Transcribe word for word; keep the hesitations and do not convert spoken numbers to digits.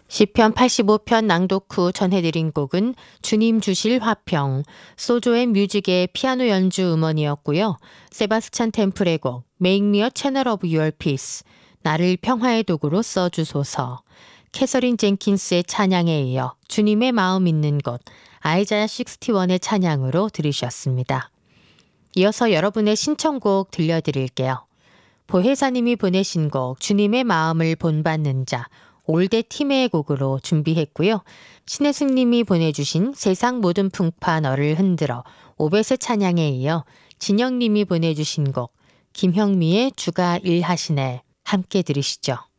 시편 팔십오 편 낭독 후 전해드린 곡은 주님 주실 화평, 소조 앤 뮤직의 피아노 연주 음원이었고요. 세바스찬 템플의 곡 Make me a channel of your peace, 나를 평화의 도구로 써주소서, 캐서린 젠킨스의 찬양에 이어 주님의 마음 있는 곳 아이자야 육십일의 찬양으로 들으셨습니다. 이어서 여러분의 신청곡 들려드릴게요. 보혜사님이 보내신 곡 주님의 마음을 본받는 자 올대 팀의 곡으로 준비했고요. 신혜승님이 보내주신 세상 모든 풍파 너를 흔들어 오벳의 찬양에 이어 진영님이 보내주신 곡 김형미의 주가 일하시네 함께 들으시죠.